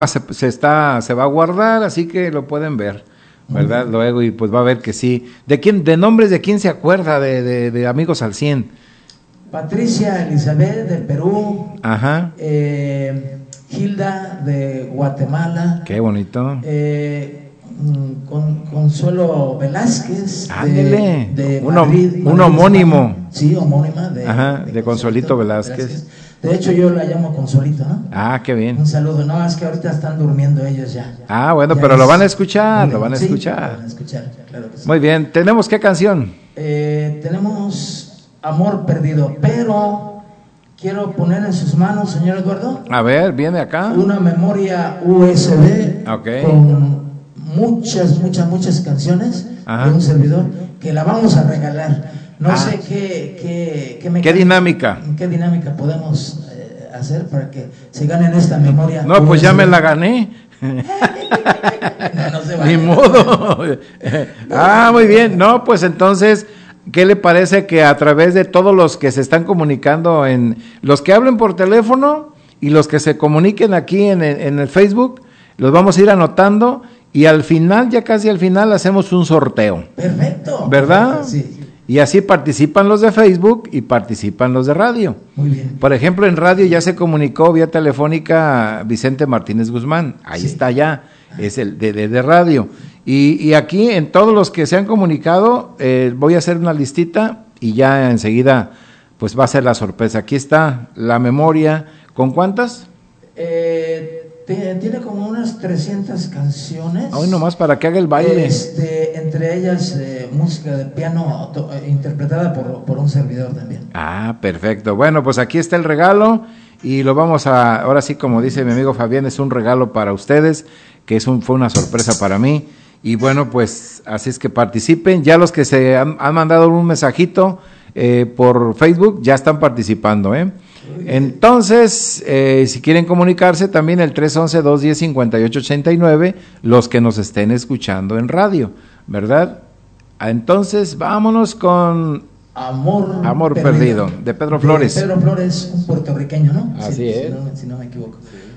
se va a guardar, así que lo pueden ver, ¿verdad? Luego, y pues va a ver que sí. ¿De nombres de quién se acuerda de Amigos al 100? Patricia Elizabeth de Perú. Ajá. Hilda de Guatemala. Qué bonito. Consuelo Velázquez de Madrid, un homónimo. Sí, homónima de Consuelito Velázquez. De hecho, yo la llamo Consuelito, ¿no? Ah, qué bien. Un saludo. No, es que ahorita están durmiendo ellos ya. Ah, bueno, ya pero lo van a escuchar, lo van a escuchar. Lo van a escuchar, claro que sí. Muy bien, ¿tenemos qué canción? Tenemos Amor Perdido, pero quiero poner en sus manos, señor Eduardo. A ver, viene acá. Una memoria USB con muchas canciones de un servidor que la vamos a regalar. No sé qué dinámica. ¿Qué dinámica podemos hacer para que se ganen esta memoria? No, pues ya me la gané. No se vale. Ni modo. Muy bien. No, pues entonces, ¿qué le parece que a través de todos los que se están comunicando, los que hablen por teléfono y los que se comuniquen aquí en el Facebook, los vamos a ir anotando y al final, ya casi al final, hacemos un sorteo? Perfecto. ¿Verdad? Perfecto, sí. Y así participan los de Facebook y participan los de radio. Muy bien. Por ejemplo, en radio ya se comunicó vía telefónica Vicente Martínez Guzmán. Ahí está ya, es el de radio. Y aquí en todos los que se han comunicado, voy a hacer una listita y ya enseguida pues va a ser la sorpresa. Aquí está la memoria. ¿Con cuántas? Tiene como unas 300 canciones. Hoy nomás para que haga el baile. Entre ellas música de piano interpretada por un servidor también. Ah, perfecto. Bueno, pues aquí está el regalo y lo vamos ahora sí, como dice mi amigo Fabián, es un regalo para ustedes, que fue una sorpresa para mí. Y bueno, pues así es que participen. Ya los que se han mandado un mensajito por Facebook ya están participando, Entonces, si quieren comunicarse, también el 311-210-5889, los que nos estén escuchando en radio, ¿verdad? Entonces, vámonos con Amor Perdido, de Pedro Flores. Pedro Flores, un puertorriqueño, ¿no? Así es. Si no me equivoco. Sí.